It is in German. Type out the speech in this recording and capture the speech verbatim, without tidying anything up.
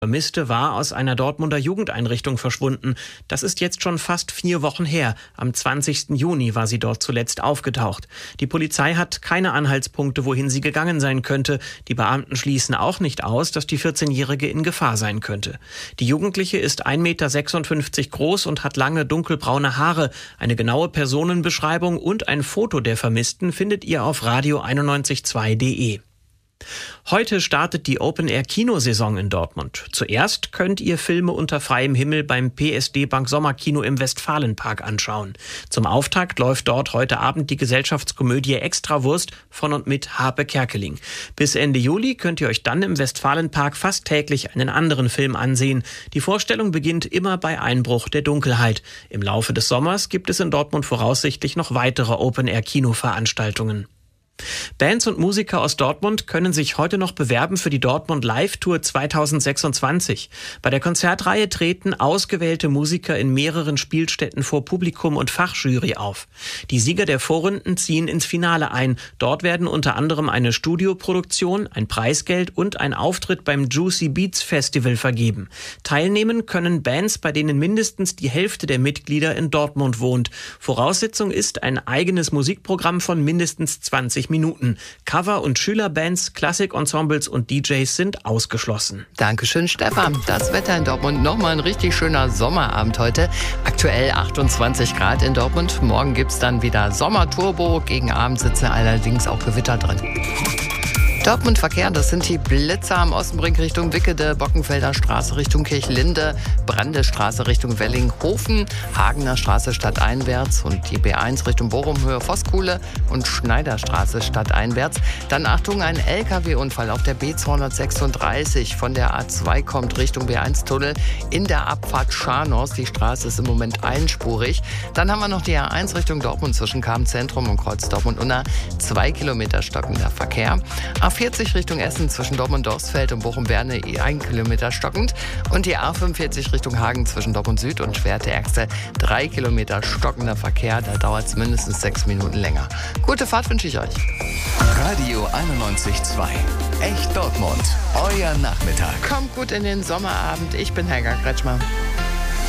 Vermisste war aus einer Dortmunder Jugendeinrichtung verschwunden. Das ist jetzt schon fast vier Wochen her. Am zwanzigsten Juni war sie dort zuletzt aufgetaucht. Die Polizei hat keine Anhaltspunkte, wohin sie gegangen sein könnte. Die Beamten schließen auch nicht aus, dass die vierzehnjährige in Gefahr sein könnte. Die Jugendliche ist ein Meter sechsundfünfzig groß und hat lange dunkelbraune Haare. Eine genaue Personenbeschreibung und ein Foto der Vermissten findet ihr auf radio einundneunzig Komma zwei punkt de. Heute startet die Open-Air-Kinosaison in Dortmund. Zuerst könnt ihr Filme unter freiem Himmel beim P S D Bank Sommerkino im Westfalenpark anschauen. Zum Auftakt läuft dort heute Abend die Gesellschaftskomödie Extrawurst von und mit Harpe Kerkeling. Bis Ende Juli könnt ihr euch dann im Westfalenpark fast täglich einen anderen Film ansehen. Die Vorstellung beginnt immer bei Einbruch der Dunkelheit. Im Laufe des Sommers gibt es in Dortmund voraussichtlich noch weitere Open-Air-Kino-Veranstaltungen. Bands und Musiker aus Dortmund können sich heute noch bewerben für die Dortmund Live Tour zweitausendsechsundzwanzig. Bei der Konzertreihe treten ausgewählte Musiker in mehreren Spielstätten vor Publikum und Fachjury auf. Die Sieger der Vorrunden ziehen ins Finale ein. Dort werden unter anderem eine Studioproduktion, ein Preisgeld und ein Auftritt beim Juicy Beats Festival vergeben. Teilnehmen können Bands, bei denen mindestens die Hälfte der Mitglieder in Dortmund wohnt. Voraussetzung ist ein eigenes Musikprogramm von mindestens zwanzig Minuten. Cover- und Schülerbands, Klassikensembles und D Js sind ausgeschlossen. Dankeschön, Stefan. Das Wetter in Dortmund, nochmal ein richtig schöner Sommerabend heute. Aktuell achtundzwanzig Grad in Dortmund. Morgen gibt's dann wieder Sommerturbo. Gegen Abend sitzen allerdings auch Gewitter drin. Dortmund Verkehr, das sind die Blitzer am Ostenbrink Richtung Wickede, Bockenfelder Straße Richtung Kirchlinde, Brandestraße Richtung Wellinghofen, Hagener Straße stadteinwärts und die B eins Richtung Bochum Höhe Voskuhle und Schneiderstraße stadteinwärts. Dann Achtung, ein L K W-Unfall auf der B zweihundertsechsunddreißig von der A zwei kommt Richtung B eins Tunnel in der Abfahrt Scharnhorst. Die Straße ist im Moment einspurig. Dann haben wir noch die A eins Richtung Dortmund zwischen Kamp-Zentrum und Kreuz Dortmund-Unna. Zwei Kilometer stockender Verkehr. A vierzig Richtung Essen zwischen Dortmund-Dorsfeld und Bochum-Berne ein Kilometer stockend. Und die A fünfundvierzig Richtung Hagen zwischen Dortmund-Süd und Schwerte-Erxte drei Kilometer stockender Verkehr. Da dauert es mindestens sechs Minuten länger. Gute Fahrt wünsche ich euch. Radio einundneunzig Komma zwei. Echt Dortmund. Euer Nachmittag. Kommt gut in den Sommerabend. Ich bin Helga Kretschmer.